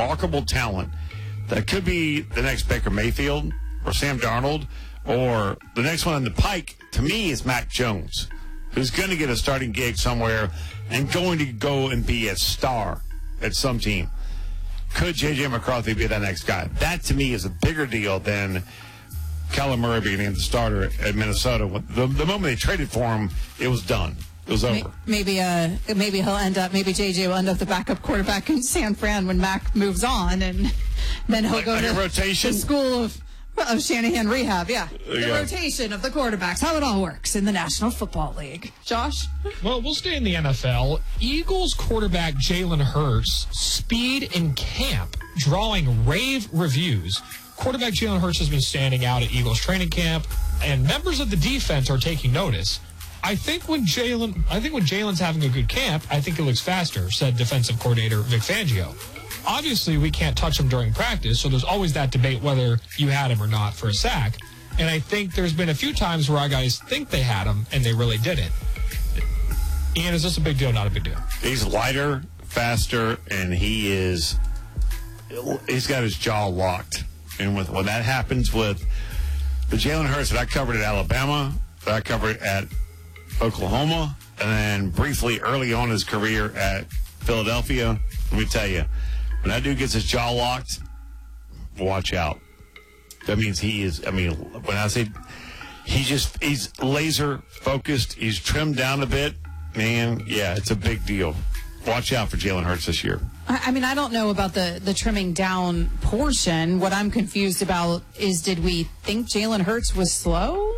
remarkable talent that could be the next Baker Mayfield or Sam Darnold, or the next one on the pike, to me, is Mac Jones, who's going to get a starting gig somewhere and going to go and be a star at some team. Could J.J. McCarthy be that next guy? That, to me, is a bigger deal than Kyler Murray being the starter at Minnesota. The moment they traded for him, it was done. It was over. Maybe he'll end up. Maybe JJ will end up the backup quarterback in San Fran when Mac moves on, and then he'll go to rotation? The school of Shanahan rehab. Yeah, the rotation of the quarterbacks. How it all works in the National Football League. Josh. Well, we'll stay in the NFL. Eagles quarterback Jalen Hurts' speed in camp drawing rave reviews. Quarterback Jalen Hurts has been standing out at Eagles training camp, and members of the defense are taking notice. I think when Jalen's having a good camp, I think it looks faster, said defensive coordinator Vic Fangio. Obviously, we can't touch him during practice, so there's always that debate whether you had him or not for a sack. And I think there's been a few times where our guys think they had him, and they really didn't. Ian, is this a big deal, not a big deal? He's lighter, faster, and he's got his jaw locked. And when that happens with the Jalen Hurts that I covered at Alabama, that I covered at Oklahoma, and then briefly early on in his career at Philadelphia, let me tell you, when that dude gets his jaw locked, watch out. That means when I say he's laser focused, he's trimmed down a bit, man, yeah, it's a big deal. Watch out for Jalen Hurts this year. I mean, I don't know about the trimming down portion. What I'm confused about is, did we think Jalen Hurts was slow?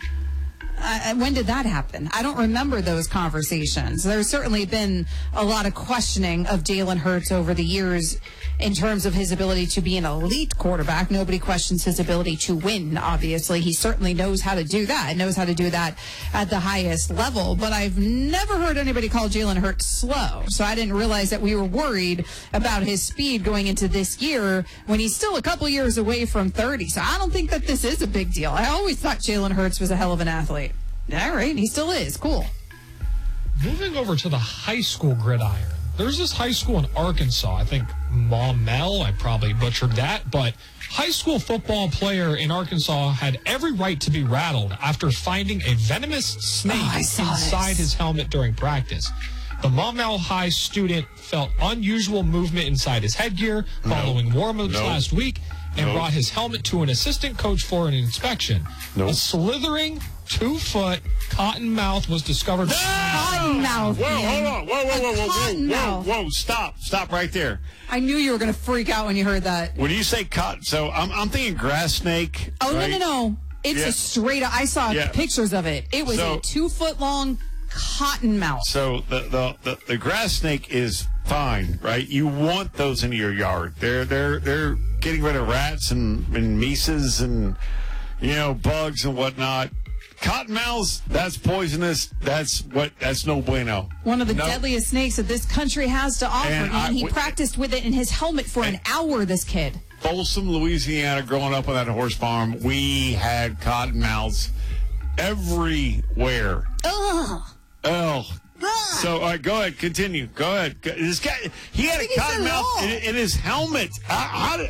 When did that happen? I don't remember those conversations. There's certainly been a lot of questioning of Jalen Hurts over the years in terms of his ability to be an elite quarterback. Nobody questions his ability to win, obviously. He certainly knows how to do that, knows how to do that at the highest level. But I've never heard anybody call Jalen Hurts slow. So I didn't realize that we were worried about his speed going into this year when he's still a couple years away from 30. So I don't think that this is a big deal. I always thought Jalen Hurts was a hell of an athlete. All right, he still is. Cool. Moving over to the high school gridiron. There's this high school in Arkansas. I think Maumelle, I probably butchered that, but high school football player in Arkansas had every right to be rattled after finding a venomous snake inside his helmet during practice. The Maumelle High student felt unusual movement inside his headgear following warm-ups last week and brought his helmet to an assistant coach for an inspection. A slithering 2-foot cottonmouth was discovered. Cottonmouth. Whoa, hold on. Whoa. Stop right there. I knew you were going to freak out when you heard that. When you say cotton, so I'm thinking grass snake. Oh, right? No. It's a straight up. I saw pictures of it. It was a 2-foot long cottonmouth. So the grass snake is fine, right? You want those in your yard. They're getting rid of rats and mices and bugs and whatnot. Cottonmouths, that's poisonous. That's no bueno. One of the deadliest snakes that this country has to offer. And he practiced with it in his helmet for an hour, this kid. Folsom, Louisiana, growing up on that horse farm, we had cottonmouths everywhere. Ugh. Oh. So, all right, go ahead. Continue. Go ahead. This guy, he had a cottonmouth in his helmet. Under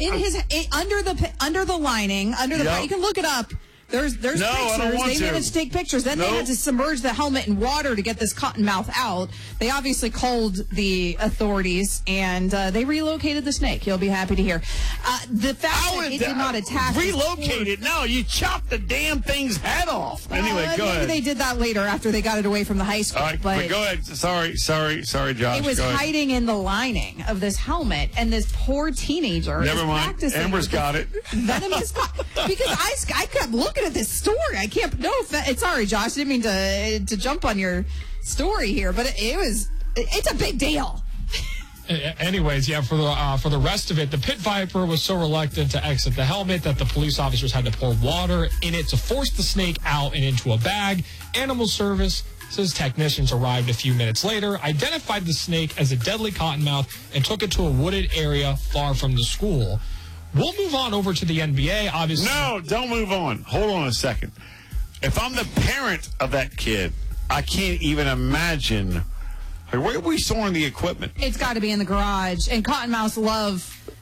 the lining, you can look it up. There's pictures. They managed to take pictures. Then they had to submerge the helmet in water to get this cottonmouth out. They obviously called the authorities, and they relocated the snake. You'll be happy to hear. The fact that it did not attack... Relocated? No, you chopped the damn thing's head off. Anyway, go ahead. Maybe they did that later after they got it away from the high school. All right, but go ahead. Sorry, Josh. It was hiding in the lining of this helmet, and this poor teenager Never mind. practicing. Amber's got it. Venomous because I kept looking at this story. I can't. No, sorry, Josh. I didn't mean to jump on your story here, but it's a big deal. Anyways, for the rest of it, the pit viper was so reluctant to exit the helmet that the police officers had to pour water in it to force the snake out and into a bag. Animal Service says technicians arrived a few minutes later, identified the snake as a deadly cottonmouth, and took it to a wooded area far from the school. We'll move on over to the NBA, obviously. No, don't move on. Hold on a second. If I'm the parent of that kid, I can't even imagine. Where are we storing the equipment? It's got to be in the garage. And cottonmouths love